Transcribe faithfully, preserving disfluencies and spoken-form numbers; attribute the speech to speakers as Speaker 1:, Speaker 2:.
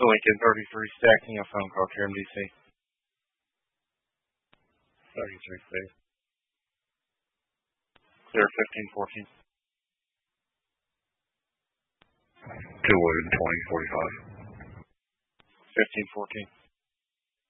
Speaker 1: Lincoln thirty-three stacking a phone call here in D C. thirty-three, please. Clear fifteen fourteen.
Speaker 2: Two William twenty forty-five.
Speaker 1: fifteen fourteen.